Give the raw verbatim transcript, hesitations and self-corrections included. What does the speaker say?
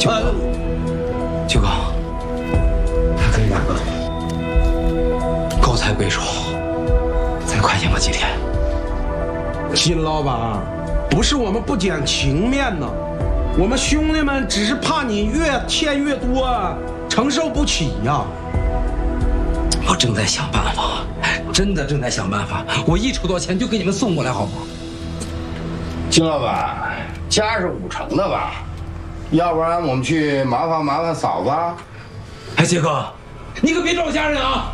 九哥，九哥，他跟两个高抬贵手，再快些吧几天。 金老板，不是我们不讲情面呢，我们兄弟们只是怕你越欠越多，承受不起呀。 我正在想办法，真的正在想办法。我一筹到钱就给你们送过来，好吗？ 金老板，家是五成的吧？要不然我们去麻烦麻烦嫂子。 哎，杰哥，你可别找家人啊！